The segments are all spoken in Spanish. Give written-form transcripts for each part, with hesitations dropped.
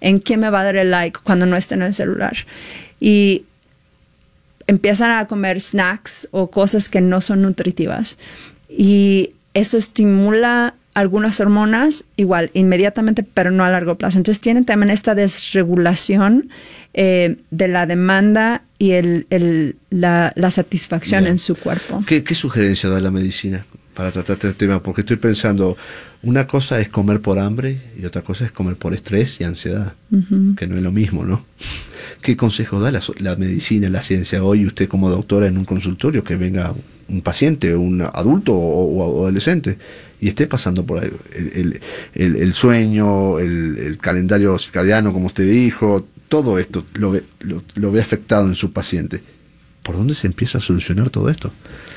en quién me va a dar el like cuando no esté en el celular. Y empiezan a comer snacks o cosas que no son nutritivas. Y eso estimula algunas hormonas, igual, inmediatamente, pero no a largo plazo. Entonces tienen también esta desregulación de la demanda y la satisfacción en su cuerpo. ¿Qué sugerencia da la medicina para tratar este tema? Porque estoy pensando, una cosa es comer por hambre y otra cosa es comer por estrés y ansiedad, que no es lo mismo, ¿no? ¿Qué consejos da la medicina, la ciencia hoy, usted como doctora en un consultorio, que venga un paciente, un adulto o adolescente, y esté pasando por ahí el sueño, el calendario circadiano, como usted dijo, todo esto lo ve afectado en su paciente? ¿Por dónde se empieza a solucionar todo esto?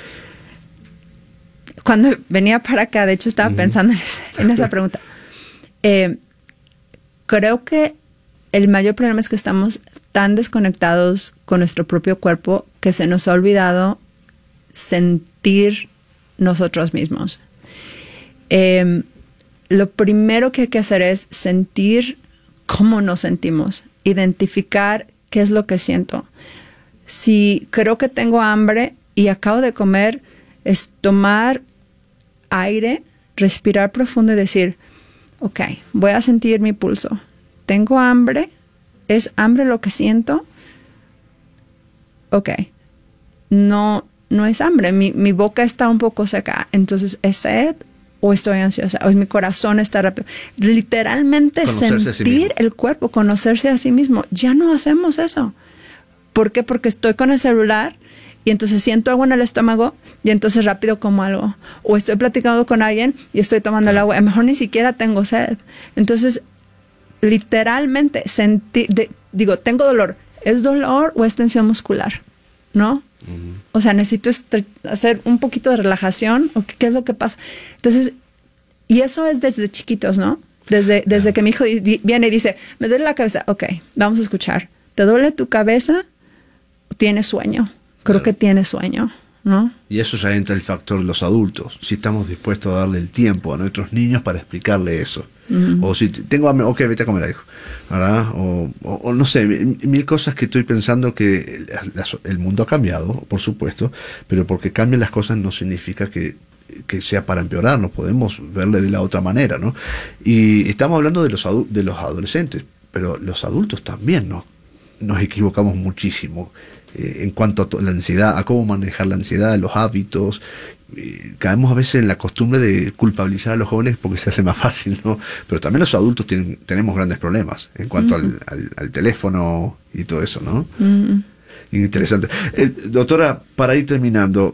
Cuando venía para acá, de hecho estaba pensando en esa pregunta. Creo que el mayor problema es que estamos tan desconectados con nuestro propio cuerpo que se nos ha olvidado sentir nosotros mismos. Lo primero que hay que hacer es sentir cómo nos sentimos, identificar qué es lo que siento. Si creo que tengo hambre y acabo de comer, es tomar aire, respirar profundo y decir, ok, voy a sentir mi pulso. ¿Tengo hambre? ¿Es hambre lo que siento? Ok, no es hambre, mi boca está un poco seca, entonces ¿es sed o estoy ansiosa? ¿O es mi corazón está rápido? Literalmente sentir el cuerpo, conocerse a sí mismo. Ya no hacemos eso. ¿Por qué? Porque estoy con el celular y entonces siento algo en el estómago y entonces rápido como algo. O estoy platicando con alguien y estoy tomando el agua. A lo mejor ni siquiera tengo sed. Entonces, literalmente sentir, tengo dolor. ¿Es dolor o es tensión muscular? ¿No? O sea, necesito hacer un poquito de relajación. ¿O qué es lo que pasa? Entonces, y eso es desde chiquitos, ¿no? Desde que mi hijo viene y dice, me duele la cabeza. Ok, vamos a escuchar. ¿Te duele tu cabeza? ¿Tienes sueño? Creo que tiene sueño, ¿no? Y eso ya entra el factor de los adultos. Si estamos dispuestos a darle el tiempo a nuestros niños para explicarle eso. O si tengo hambre, ok, vete a comer algo, ¿verdad? O no sé, mil cosas que estoy pensando que el mundo ha cambiado, por supuesto, pero porque cambian las cosas no significa que sea para empeorar, no podemos verle de la otra manera, ¿no? Y estamos hablando de los adolescentes, pero los adultos también, ¿no? Nos equivocamos muchísimo en cuanto a la ansiedad, a cómo manejar la ansiedad, los hábitos. Caemos a veces en la costumbre de culpabilizar a los jóvenes porque se hace más fácil, ¿no? Pero también los adultos tenemos grandes problemas en cuanto al teléfono y todo eso, ¿no? Interesante. Doctora, para ir terminando,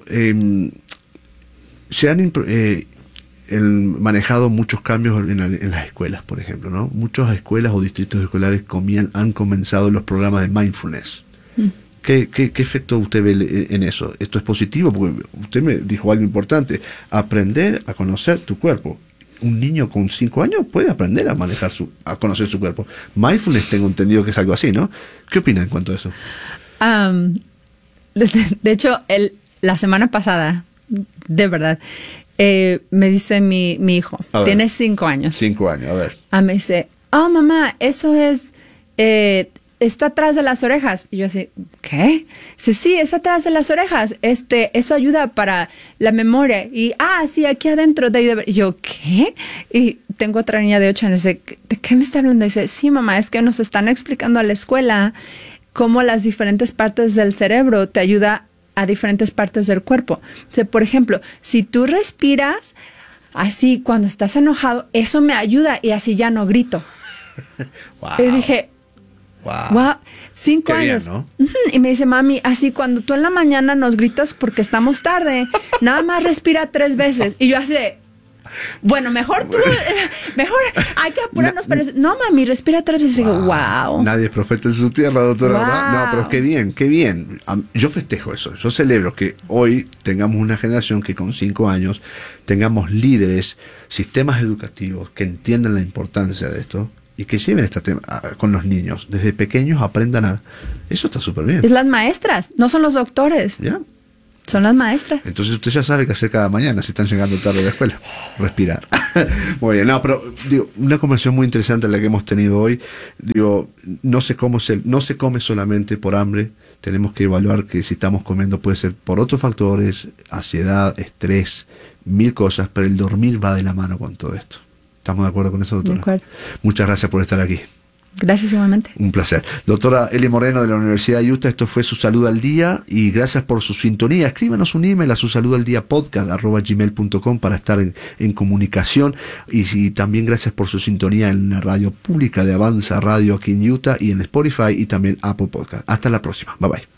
se han manejado muchos cambios en las escuelas, por ejemplo, ¿no? Muchas escuelas o distritos escolares han comenzado los programas de mindfulness. ¿Qué efecto usted ve en eso? ¿Esto es positivo? Porque usted me dijo algo importante, aprender a conocer tu cuerpo. Un niño con 5 años puede aprender a conocer su cuerpo. Mindfulness tengo entendido que es algo así, ¿no? ¿Qué opina en cuanto a eso? De hecho, la semana pasada, de verdad, me dice mi hijo, tiene 5 años. 5 años, a ver. Me dice, mamá, eso es... está atrás de las orejas. Y yo así, ¿qué? Dice, sí, está atrás de las orejas. Eso ayuda para la memoria. Y, sí, aquí adentro. Y yo, ¿qué? Y tengo otra niña de 8 años. Dice, ¿de qué me está hablando? Y dice, sí, mamá, es que nos están explicando a la escuela cómo las diferentes partes del cerebro te ayuda a diferentes partes del cuerpo. Dice, por ejemplo, si tú respiras así cuando estás enojado, eso me ayuda y así ya no grito. Wow. Y dije, wow, 5 años. Bien, ¿no? Y me dice, mami, así cuando tú en la mañana nos gritas porque estamos tarde, nada más respira 3 veces. Y yo así de, bueno, mejor hay que apurarnos. No, mami, respira 3 veces. Y digo, wow. Nadie es profeta en su tierra, doctora, ¿verdad? No, pero qué bien, qué bien. Yo festejo eso. Yo celebro que hoy tengamos una generación que con 5 años tengamos líderes, sistemas educativos que entiendan la importancia de esto y que lleven este tema con los niños. Desde pequeños aprendan a... Eso está súper bien. Es las maestras, no son los doctores. ¿Ya? Son las maestras. Entonces usted ya sabe qué hacer cada mañana si están llegando tarde a la escuela. Respirar. Muy bien, no, pero digo, una conversación muy interesante la que hemos tenido hoy. Digo, no se come solamente por hambre. Tenemos que evaluar que si estamos comiendo puede ser por otros factores, ansiedad, estrés, 1000 cosas, pero el dormir va de la mano con todo esto. ¿Estamos de acuerdo con eso, doctora? De acuerdo. Muchas gracias por estar aquí. Gracias igualmente. Un placer. Doctora Eli Moreno de la Universidad de Utah, esto fue Su Salud al Día y gracias por su sintonía. Escríbanos un email a susaludaldiapodcast@gmail.com para estar en comunicación y también gracias por su sintonía en la radio pública de Avanza Radio aquí en Utah y en Spotify y también Apple Podcast. Hasta la próxima. Bye bye.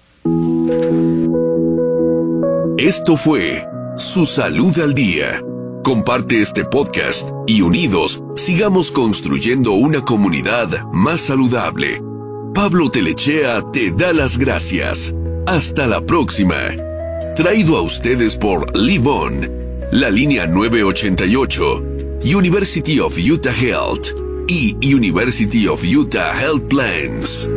Esto fue Su Salud al Día. Comparte este podcast y unidos sigamos construyendo una comunidad más saludable. Pablo Telechea te da las gracias. Hasta la próxima. Traído a ustedes por Live On, la línea 988, University of Utah Health y University of Utah Health Plans.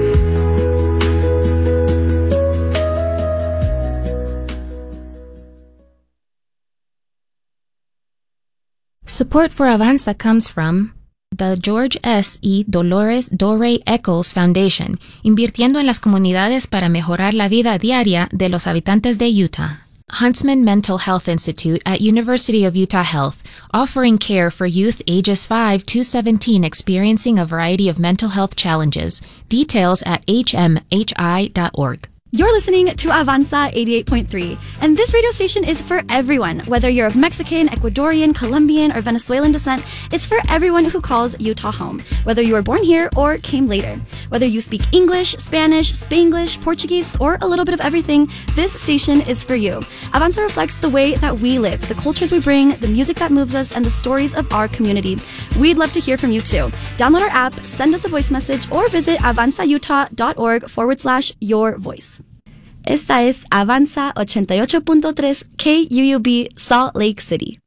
Support for Avanza comes from the George S. y Dolores Dorey Eccles Foundation, invirtiendo en las comunidades para mejorar la vida diaria de los habitantes de Utah. Huntsman Mental Health Institute at University of Utah Health, offering care for youth ages 5 to 17 experiencing a variety of mental health challenges. Details at hmhi.org. You're listening to Avanza 88.3, and this radio station is for everyone. Whether you're of Mexican, Ecuadorian, Colombian, or Venezuelan descent, it's for everyone who calls Utah home. Whether you were born here or came later. Whether you speak English, Spanish, Spanglish, Portuguese, or a little bit of everything, this station is for you. Avanza reflects the way that we live, the cultures we bring, the music that moves us, and the stories of our community. We'd love to hear from you too. Download our app, send us a voice message, or visit avanzautah.org/your-voice. Esta es Avanza 88.3 KUUB Salt Lake City.